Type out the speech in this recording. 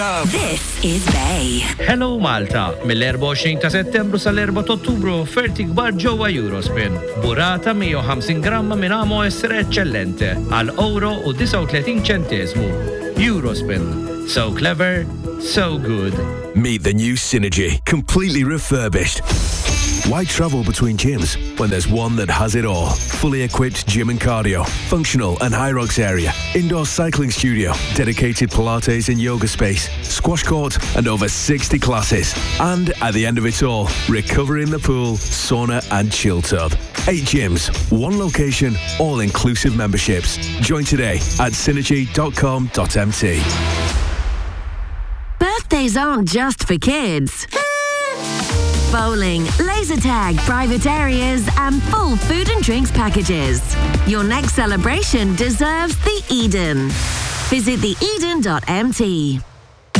This is Bay. Hello Malta, mill-24 ta' Settembru sal-4 ta' Ottubru offerti kbar ġewwa Eurospin. Burata 150 gramma minn amo essere eccellente għal euro u 39 ċentesmu. Eurospin. So clever, so good. Meet the new Synergy, completely refurbished. Why travel between gyms when there's one that has it all? Fully equipped gym and cardio, functional and high rocks area, indoor cycling studio, dedicated Pilates and yoga space, squash court and over 60 classes. And at the end of it all, recover in the pool, sauna and chill tub. 8 gyms, 1 location, all-inclusive memberships. Join today at synergy.com.mt. Birthdays aren't just for kids. Bowling, laser tag, private areas, and full food and drinks packages. Your next celebration deserves the Eden. Visit theeden.mt.